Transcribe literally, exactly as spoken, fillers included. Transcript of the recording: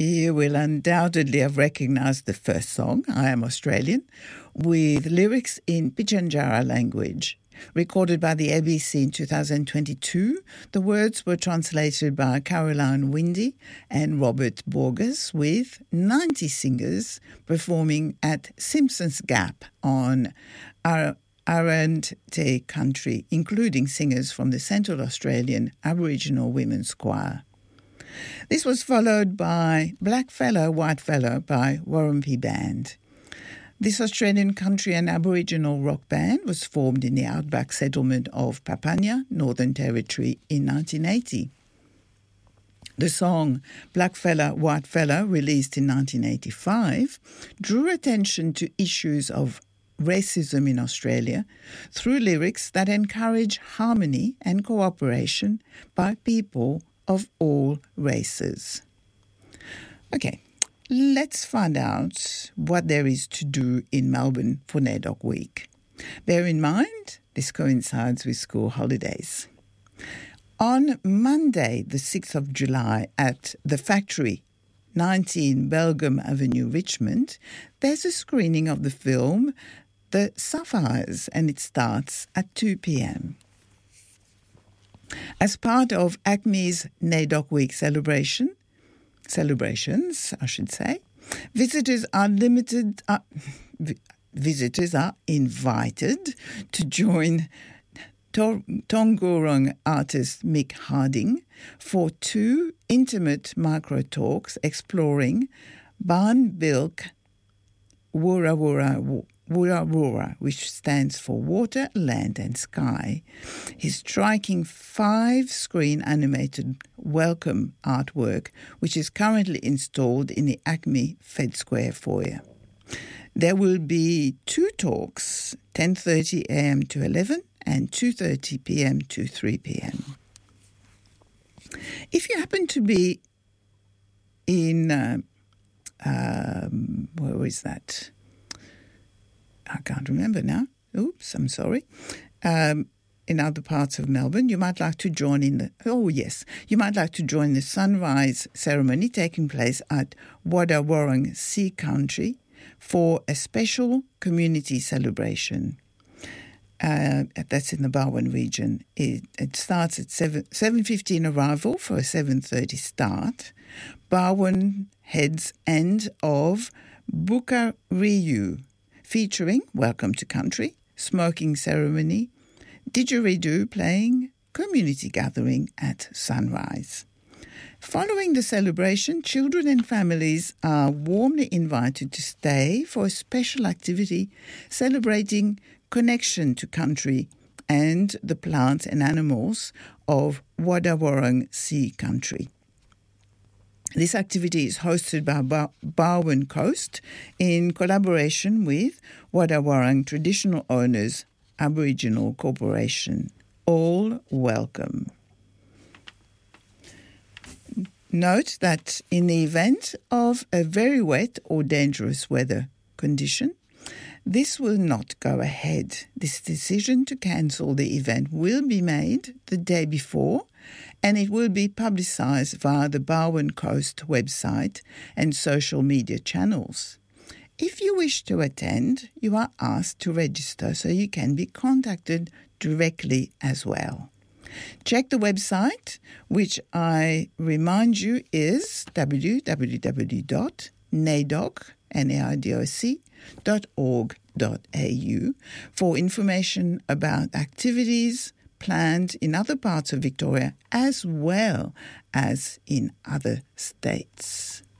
You will undoubtedly have recognised the first song, I Am Australian, with lyrics in Pitjantjatjara language. Recorded by the A B C in two thousand twenty-two, the words were translated by Caroline Windy and Robert Borges, with ninety singers performing at Simpsons Gap on Ar- Arrernte Country, including singers from the Central Australian Aboriginal Women's Choir. This was followed by Black Fellow, White Fellow by Warumpi Band. This Australian country and Aboriginal rock band was formed in the outback settlement of Papunya, Northern Territory, in nineteen eighty. The song Black Fella, White Fella, released in nineteen eighty-five, drew attention to issues of racism in Australia through lyrics that encourage harmony and cooperation by people of all races. Okay. Let's find out what there is to do in Melbourne for NAIDOC Week. Bear in mind, this coincides with school holidays. On Monday, the sixth of July, at The Factory, nineteen Belgium Avenue, Richmond, there's a screening of the film The Sapphires, and it starts at two p.m. As part of ACME's NAIDOC Week celebration, celebrations, I should say, visitors are limited. Uh, vi- visitors are invited to join Tor- Tongurung artist Mick Harding for two intimate micro talks exploring Ban Bilk Wura Wura Wura Wura, which stands for Water, Land and Sky. His striking five-screen animated welcome artwork, which is currently installed in the ACME Fed Square foyer. There will be two talks, ten thirty a.m. to eleven and two thirty p.m. to three p.m. If you happen to be in, uh, um, where is that? I can't remember now. Oops, I'm sorry. Um, in other parts of Melbourne, you might like to join in the, oh yes, you might like to join the sunrise ceremony taking place at Wadawurrung Sea Country for a special community celebration. Uh, that's in the Barwon region. It, it starts at seven seven fifteen arrival for a seven thirty start. Barwon Head's end of Bukariyu, featuring Welcome to Country, smoking ceremony, didgeridoo playing, community gathering at sunrise. Following the celebration, children and families are warmly invited to stay for a special activity celebrating connection to country and the plants and animals of Wadawurrung Sea Country. This activity is hosted by Bar- Barwon Coast in collaboration with Wadawurrung Traditional Owners Aboriginal Corporation. All welcome. Note that in the event of a very wet or dangerous weather condition, this will not go ahead. This decision to cancel the event will be made the day before, and it will be publicised via the Barwon Coast website and social media channels. If you wish to attend, you are asked to register so you can be contacted directly as well. Check the website, which I remind you is w w w dot naidoc dot org dot a u for information about activities planned in other parts of Victoria as well as in other states.